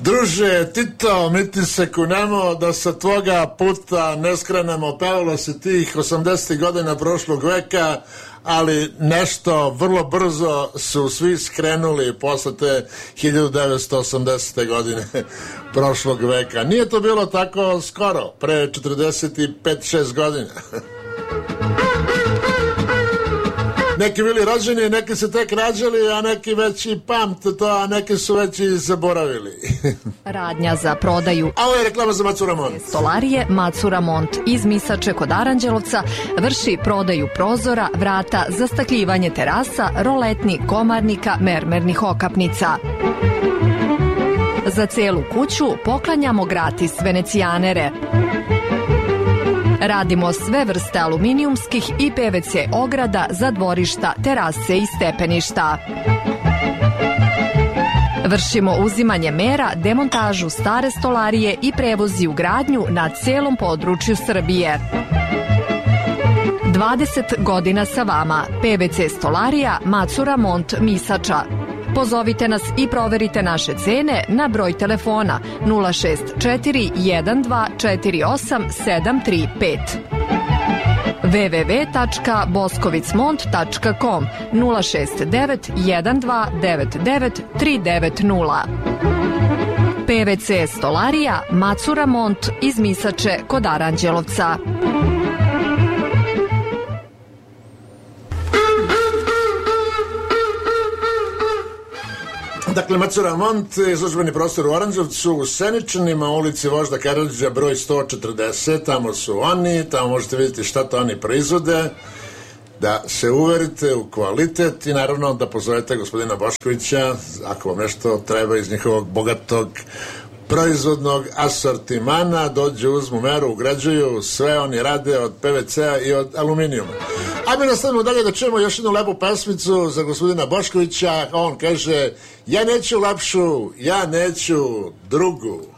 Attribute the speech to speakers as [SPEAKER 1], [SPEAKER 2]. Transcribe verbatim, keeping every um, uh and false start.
[SPEAKER 1] Druže Tito, mi ti se kunemo da sa tvoga puta ne skrenemo. Pevalo se tih osamdesetih godina prošlog veka, ali nešto vrlo brzo su svi skrenuli posle te hiljadu devetsto osamdesete godine prošlog veka. Nije to bilo tako skoro, pre četrdeset pet šest godina. Neki bili rođeni, neki se tek rađali, a neki već i pamte to, a neki su već i zaboravili.
[SPEAKER 2] Radnja za prodaju.
[SPEAKER 1] A ovo je reklama za Macura Mont.
[SPEAKER 2] Stolarije Macura Mont iz Misače kod Aranđelovca vrši prodaju prozora, vrata, zastakljivanje terasa, roletni, komarnika, mermernih okapnica. Za celu kuću poklanjamo gratis venecijanere. Radimo sve vrste aluminijumskih i pe ve ce ograda za dvorišta, terase i stepeništa. Vršimo uzimanje mera, demontažu stare stolarije i prevozi u gradnju na celom području Srbije. dvadeset godina sa vama. pe ve ce stolarija Macura Mont Misača. Pozovite nas i proverite naše cene na broj telefona nula šest četiri jedan dva četiri osam sedam tri pet. w w w tačka boskovicmont tačka com nula šest devet jedan dva devet devet tri devet nula. pe ve ce stolarija Macura Mont iz Misače kod Aranđelovca.
[SPEAKER 1] Dakle, Macura Mont je službeni prostor u Aranđelovcu, u Seničanima, u ulici Vožda Karadžića, broj sto četrdeset, tamo su oni, tamo možete vidjeti šta to oni proizvode, da se uverite u kvalitet i naravno da pozovete gospodina Boškovića, ako vam nešto treba iz njihovog bogatog proizvodnog asortimana, dođu, uzmu meru, ugrađuju, sve oni rade od pe ve cea i od aluminijuma. A mi nastavimo dalje da čujemo još jednu lepu pesmicu za gospodina Boškovića. On kaže, ja neću lepšu, ja neću drugu.